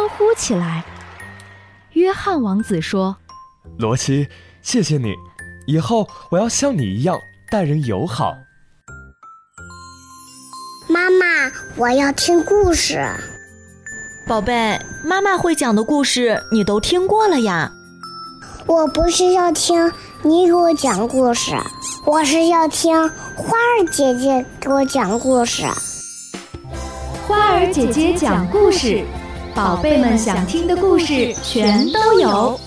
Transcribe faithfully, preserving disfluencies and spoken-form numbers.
欢呼起来。约翰王子说： 罗西，谢谢你，以后我要像你一样待人友好。 妈妈，我要听故事。 宝贝，妈妈会讲的故事你都听过了呀。 我不是要听你给我讲故事，我是要听花儿姐姐给我讲故事。 花儿姐姐讲故事，宝贝们想听的故事全都有。